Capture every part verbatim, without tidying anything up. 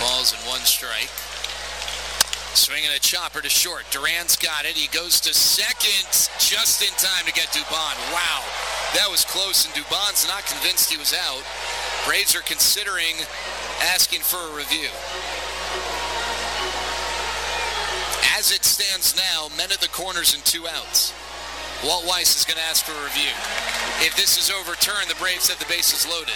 Balls and one strike. Swinging a chopper to short. Duran's got it. He goes to second just in time to get Dubon. Wow, that was close, and Dubon's not convinced he was out. Braves are considering asking for a review. As it stands now, men at the corners and two outs. Walt Weiss is going to ask for a review. If this is overturned, the Braves have the bases loaded.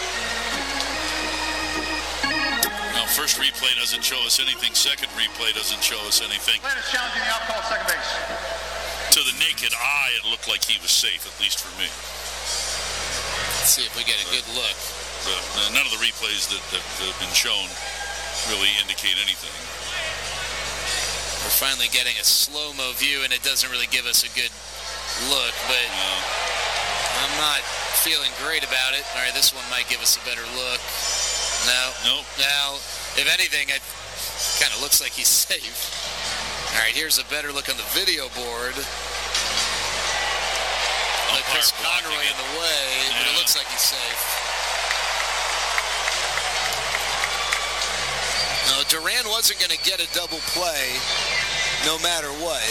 Now, first replay doesn't show us anything. Second replay doesn't show us anything. Player is challenging the out call second base. To the naked eye, it looked like he was safe, at least for me. Let's see if we get a good look. But uh, none of the replays that have been shown really indicate anything. We're finally getting a slow-mo view, and it doesn't really give us a good look, but No. I'm not feeling great about it. All right, this one might give us a better look. No. Nope. Now, if anything, it kind of looks like he's safe. All right, here's a better look on the video board. Like Chris Conroy in the way, Yeah. but it looks like he's safe. No, Duran wasn't going to get a double play no matter what.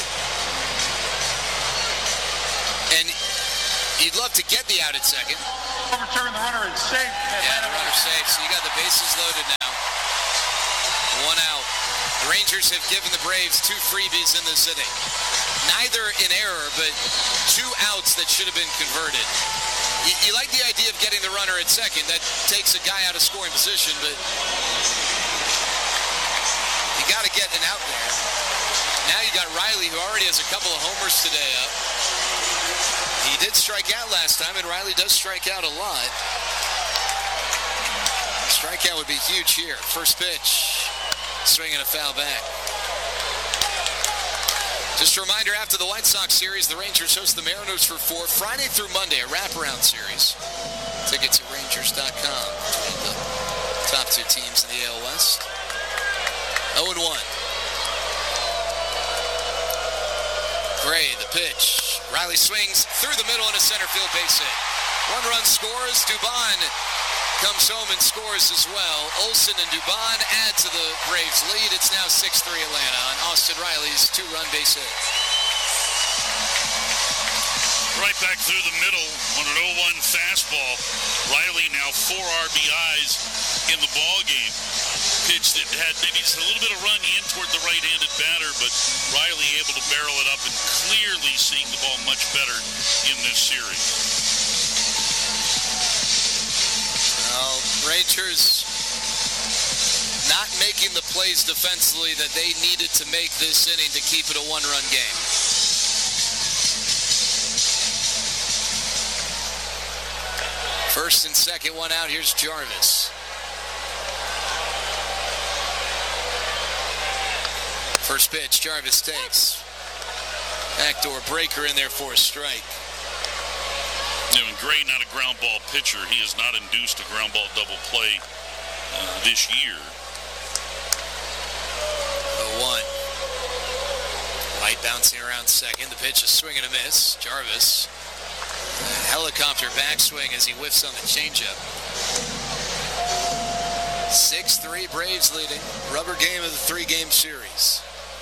And you'd love to get the out at second. Overturn, the runner is safe. Yeah, the runner's safe, so you got the bases loaded now. One out. The Rangers have given the Braves two freebies in this inning. Neither in error, but two outs that should have been converted. You, you like the idea of getting the runner at second. That takes a guy out of scoring position, but you got to get an out there. Now you got Riley, who already has a couple of homers today up. He did strike out last time, and Riley does strike out a lot. Strikeout would be huge here. First pitch, swinging a foul back. Just a reminder, after the White Sox series, the Rangers host the Mariners for four, Friday through Monday, a wraparound series. Tickets at Rangers dot com. The top two teams in the A L West. oh and one. Gray, the pitch. Riley swings through the middle and a center field base hit. One run scores. Dubon comes home and scores as well. Olsen and Dubon add to the Braves' lead. It's now six three Atlanta on Austin Riley's two-run base hit. Right back through the middle on an oh one fastball. Riley now four R B Is in the ball game. Pitch that had maybe just a little bit of run in toward the right-handed batter, but Riley able to barrel it up and clearly seeing the ball much better in this series. Well, Rangers not making the plays defensively that they needed to make this inning to keep it a one-run game. First and second, one out. Here's Jarvis. First pitch, Jarvis takes. Backdoor breaker in there for a strike. You know, and Gray, not a ground ball pitcher. He has not induced a ground ball double play uh, this year. oh one. Light bouncing around second. The pitch is swing and a miss. Jarvis. A helicopter backswing as he whiffs on the changeup. six three Braves leading. Rubber game of the three-game series.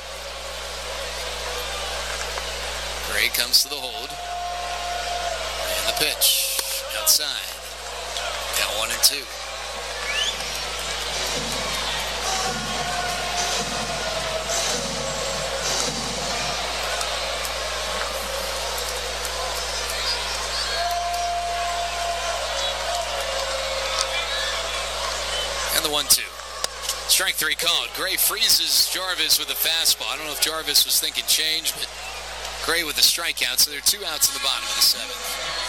Gray comes to the hold. And the pitch. Outside. Down one and two. And the one two. Strike three called. Gray freezes Jarvis with a fastball. I don't know if Jarvis was thinking change, but Gray with a strikeout, so there are two outs in the bottom of the seventh.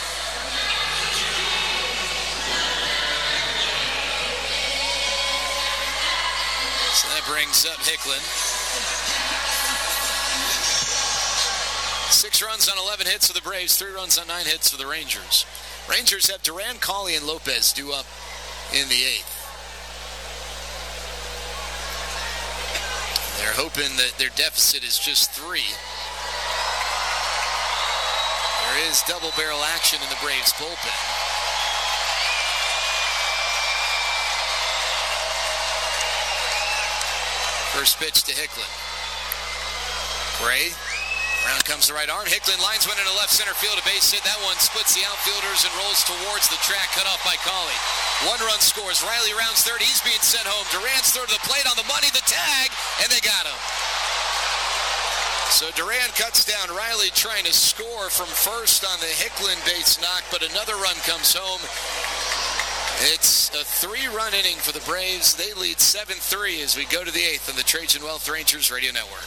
So that brings up Hicklin. Six runs on eleven hits for the Braves, three runs on nine hits for the Rangers. Rangers have Duran, Cawley, and Lopez due up in the eighth. They're hoping that their deficit is just three. There is double barrel action in the Braves bullpen. First pitch to Hicklin. Gray. Around comes the right arm. Hicklin lines one into left center field. A base hit. That one splits the outfielders and rolls towards the track. Cut off by Cauley. One run scores. Riley rounds third. He's being sent home. Duran's throw to the plate on the money. The tag. And they got him. So Duran cuts down Riley trying to score from first on the Hicklin base knock. But another run comes home. It's a three-run inning for the Braves. They lead seven three as we go to the eighth on the Trajan Wealth Rangers Radio Network.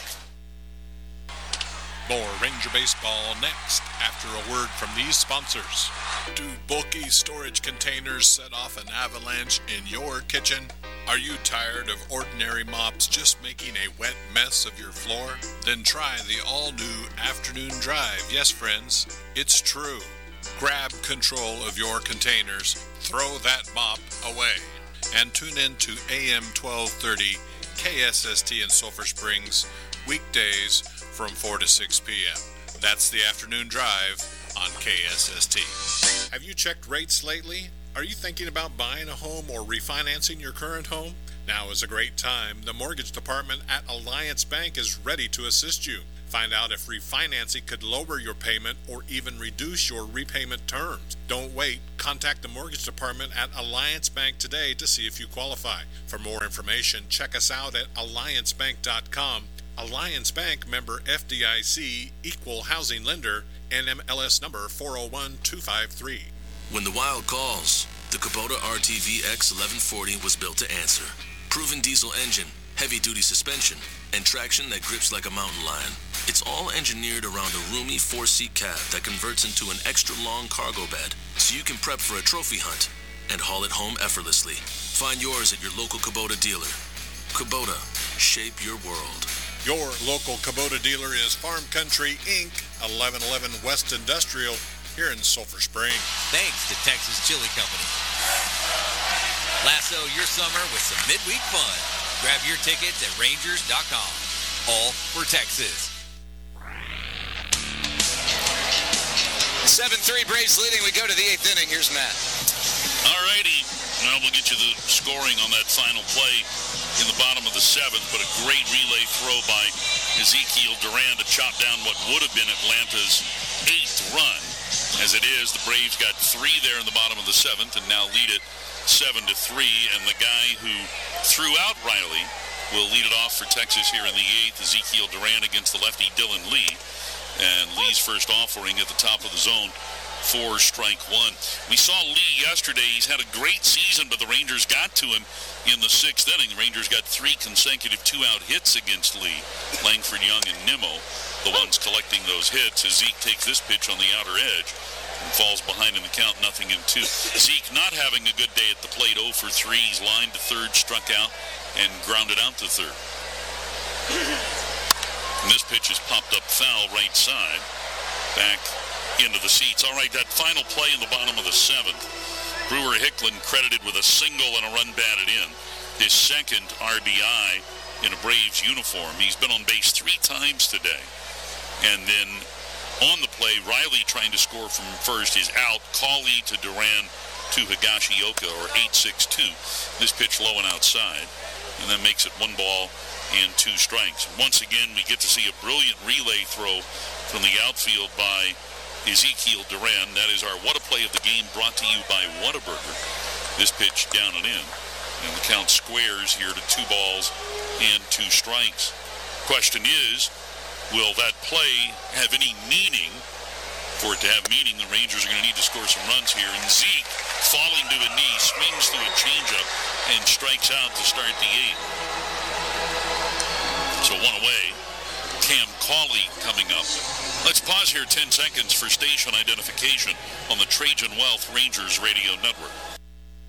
More Ranger Baseball next after a word from these sponsors. Do bulky storage containers set off an avalanche in your kitchen? Are you tired of ordinary mops just making a wet mess of your floor? Then try the all-new Afternoon Drive. Yes, friends, it's true. Grab control of your containers, throw that mop away, and tune in to A M twelve thirty K S S T in Sulphur Springs, weekdays from four to six p.m. That's the Afternoon Drive on K S S T. Have you checked rates lately? Are you thinking about buying a home or refinancing your current home? Now is a great time. The mortgage department at Alliance Bank is ready to assist you. Find out if refinancing could lower your payment or even reduce your repayment terms. Don't wait. Contact the mortgage department at Alliance Bank today to see if you qualify. For more information, check us out at alliance bank dot com. Alliance Bank, member F D I C, equal housing lender, N M L S number four oh one two five three. When the wild calls, the Kubota R T V X eleven forty was built to answer. Proven diesel engine, heavy-duty suspension, and traction that grips like a mountain lion. It's all engineered around a roomy four-seat cab that converts into an extra-long cargo bed, so you can prep for a trophy hunt and haul it home effortlessly. Find yours at your local Kubota dealer. Kubota, shape your world. Your local Kubota dealer is Farm Country Incorporated, eleven eleven West Industrial, here in Sulphur Springs. Thanks to Texas Chili Company. Lasso your summer with some midweek fun. Grab your tickets at rangers dot com. All for Texas. seven three Braves leading. We go to the eighth inning. Here's Matt. All righty. Now we'll get you the scoring on that final play in the bottom of the seventh, but a great relay throw by Ezekiel Duran to chop down what would have been Atlanta's eighth run. As it is, the Braves got three there in the bottom of the seventh and now lead it seven to three, and the guy who threw out Riley will lead it off for Texas here in the eighth. Ezekiel Duran against the lefty Dylan Lee, and Lee's first offering at the top of the zone for strike one. We saw Lee yesterday. He's had a great season, but the Rangers got to him in the sixth inning. The Rangers got three consecutive two-out hits against Lee. Langford, Young, and Nimmo, the ones collecting those hits, as Zeke takes this pitch on the outer edge and falls behind in the count, nothing in two. Zeke not having a good day at the plate, oh for three. He's lined to third, struck out, and grounded out to third. And this pitch is popped up foul right side, back into the seats. All right, that final play in the bottom of the seventh. Brewer Hicklin credited with a single and a run batted in. His second R B I in a Braves uniform. He's been on base three times today. And then on the play, Riley trying to score from first is out. Cauley to Duran to Higashioka, or eight six two. This pitch low and outside. And that makes it one ball and two strikes. Once again, we get to see a brilliant relay throw from the outfield by Ezekiel Duran. That is our What a Play of the game, brought to you by Whataburger. This pitch down and in. And the count squares here to two balls and two strikes. Question is, will that play have any meaning? For it to have meaning, the Rangers are going to need to score some runs here. And Zeke, falling to a knee, swings through a changeup and strikes out to start the eighth. So one away. Cam Cauley coming up. Let's pause here ten seconds for station identification on the Trajan Wealth Rangers Radio Network.